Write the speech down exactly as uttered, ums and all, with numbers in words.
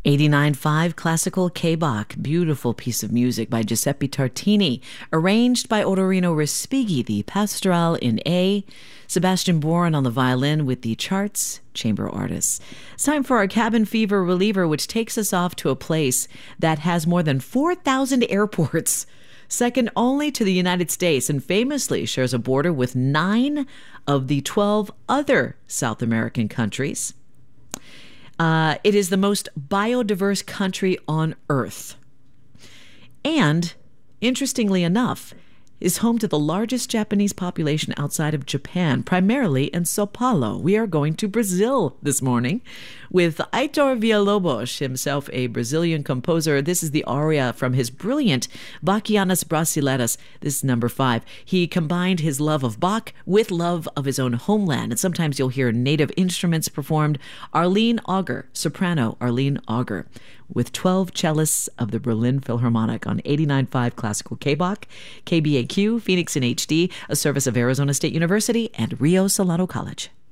eighty-nine point five Classical K-Bach, beautiful piece of music by Giuseppe Tartini, arranged by Odorino Respighi, the Pastoral in A, Sebastian Bourne on the violin with the Charts Chamber Artists. It's time for our Cabin Fever Reliever, which takes us off to a place that has more than four thousand airports, second only to the United States, and famously shares a border with nine of the twelve other South American countries. Uh, it is the most biodiverse country on Earth. And, interestingly enough, is home to the largest Japanese population outside of Japan, primarily in Sao Paulo. We are going to Brazil this morning with Heitor Villa-Lobos, himself a Brazilian composer. This is the aria from his brilliant Bachianas Brasileiras. This is number five. He combined his love of Bach with love of his own homeland, and sometimes you'll hear native instruments performed. Arlene Auger, soprano Arlene Auger, with twelve cellists of the Berlin Philharmonic on eighty-nine point five Classical K-Bach, K B A Q, Phoenix in H D, a service of Arizona State University and Rio Salado College.